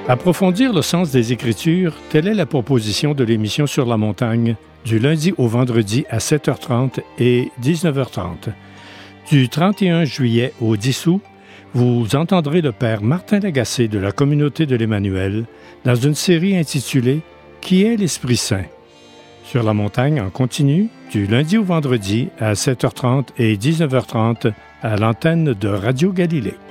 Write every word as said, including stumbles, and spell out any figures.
Approfondir le sens des Écritures, telle est la proposition de l'émission Sur la montagne, du lundi au vendredi à sept heures trente et dix-neuf heures trente. Du trente et un juillet au dix août, vous entendrez le père Martin Lagacé de la communauté de l'Emmanuel dans une série intitulée « Qui est l'Esprit Saint ?» Sur la montagne en continu, du lundi au vendredi à sept heures trente et dix-neuf heures trente à l'antenne de Radio Galilée.